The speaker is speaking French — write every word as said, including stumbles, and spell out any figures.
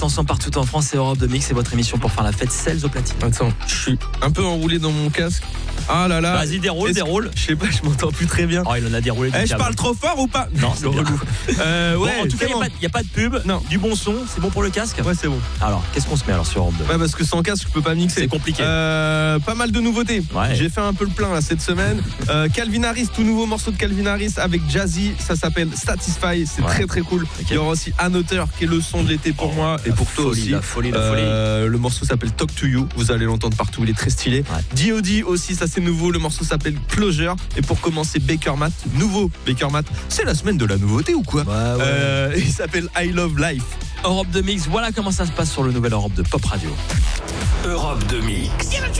ensemble partout en France, c'est Europe deux Mix, c'est votre émission pour faire la fête Cels au platine. Attends, je suis un peu enroulé dans mon casque. Ah là là. Vas-y, déroule, déroule. Je sais pas, je m'entends plus très bien. Oh, il en a déroulé. Eh, je parle trop fort ou pas? Non, c'est relou. Euh, ouais, bon, en tout cas, il bon. n'y a, a pas de pub. Non. Du bon son, c'est bon pour le casque? Ouais, c'est bon. Alors, qu'est-ce qu'on se met alors sur Europe deux? Ouais, parce que sans casque, je peux pas mixer. C'est compliqué. Euh, pas mal de nouveautés. Ouais. J'ai fait un peu le plein là cette semaine. Euh, Calvin Harris, tout nouveau morceau de Calvin Harris avec Jazzy. Ça s'appelle Satisfy. C'est Ouais. très très cool. Okay. Il y aura aussi Un Auteur qui est le son de l'été pour Oh, moi et pour toi folie, aussi. La folie, la Euh, folie. le morceau s'appelle Talk to You. Vous allez l'entendre partout. Il est très stylé. Ouais. D O D aussi, ça c'est nouveau. Le morceau s'appelle Closure. Et pour commencer, Baker Matt, nouveau Baker Matt. C'est la semaine de la nouveauté ou quoi? Ouais, ouais. Euh, Il s'appelle I Love Life. Europe deux Mix, voilà comment ça se passe sur le nouvel Europe de Pop Radio. Europe deux Mix.